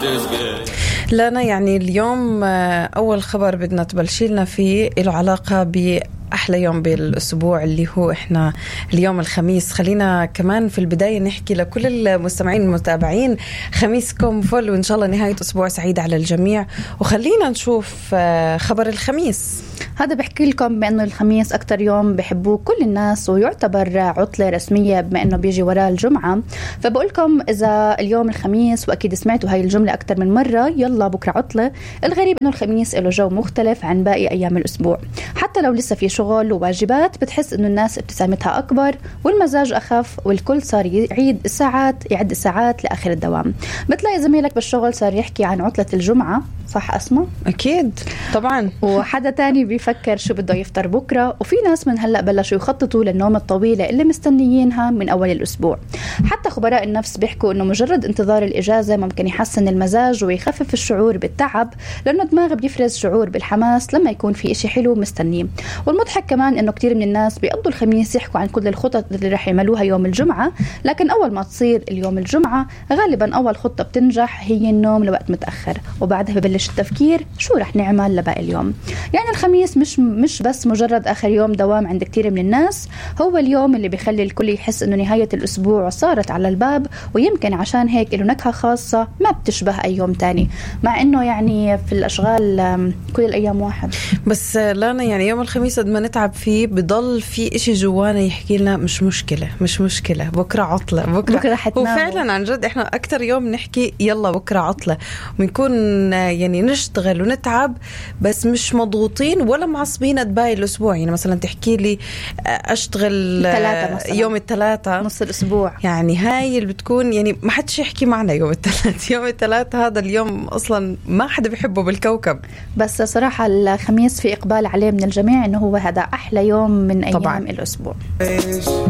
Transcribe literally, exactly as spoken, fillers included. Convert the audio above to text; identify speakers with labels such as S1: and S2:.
S1: لانا يعني اليوم أول خبر بدنا تبلشيلنا فيه له علاقة بأحلى يوم بالأسبوع اللي هو إحنا اليوم الخميس. خلينا كمان في البداية نحكي لكل المستمعين المتابعين خميسكم فل، وإن شاء الله نهاية أسبوع سعيد على الجميع. وخلينا نشوف خبر الخميس.
S2: هذا بحكي لكم بأنه الخميس أكتر يوم بحبوه كل الناس ويعتبر عطلة رسمية بما أنه بيجي وراء الجمعة. فبقولكم إذا اليوم الخميس، وأكيد سمعتوا هاي الجملة أكتر من مرة، يلا بكرة عطلة. الغريب أنه الخميس له جو مختلف عن باقي أيام الأسبوع، حتى لو لسه في شغل وواجبات بتحس أنه الناس ابتسامتها أكبر والمزاج أخف، والكل صار يعيد الساعات يعد الساعات لآخر الدوام. بتلاقي زميلك بالشغل صار يحكي عن عطلة الجمعة، صح أسمع؟
S1: أكيد طبعا.
S2: وحدا تاني بيفكر شو بده يفطر بكرة، وفي ناس من هلأ بلشوا يخططوا للنوم الطويلة اللي مستنيينها من أول الأسبوع. حتى خبراء النفس بيحكوا إنه مجرد انتظار الإجازة ممكن يحسن المزاج ويخفف الشعور بالتعب، لأنه الدماغ بيفرز شعور بالحماس لما يكون في إشي حلو مستنيه. والمضحك كمان إنه كتير من الناس بيقضوا الخميس يحكوا عن كل الخطط اللي رح يعملوها يوم الجمعة، لكن أول ما تصير اليوم الجمعة غالبا أول خطة بتنجح هي النوم لوقت متأخر، وبعدها ببلش التفكير شو رح نعمل لباقي اليوم. يعني الخميس مش مش بس مجرد آخر يوم دوام عند كتير من الناس، هو اليوم اللي بيخلي الكل يحس إنه نهاية الأسبوع صارت على الباب، ويمكن عشان هيك له نكهة خاصة ما بتشبه أي يوم تاني، مع إنه يعني في الأشغال كل الأيام واحد.
S1: بس لانا يعني يوم الخميس قد ما نتعب فيه بضل في إشي جوانا يحكي لنا مش مشكلة مش مشكلة بكرة عطلة، بكرة, بكرة
S2: حتنام.
S1: وفعلا عن جد إحنا أكتر يوم نحكي يلا بكرة عطلة، ونكون يعني نشتغل ونتعب بس مش مضغوطين ولا معصبين باقي الأسبوع. يعني مثلا تحكي لي أشتغل يوم الثلاثة
S2: نص الأسبوع،
S1: يعني هاي اللي بتكون يعني ما حدش يحكي معنا يوم الثلاث. يوم الثلاث هذا اليوم أصلا ما حدا بيحبه بالكوكب.
S2: بس صراحة الخميس في إقبال عليه من الجميع إنه هو هذا أحلى يوم من أيام
S1: طبعاً.
S2: الأسبوع.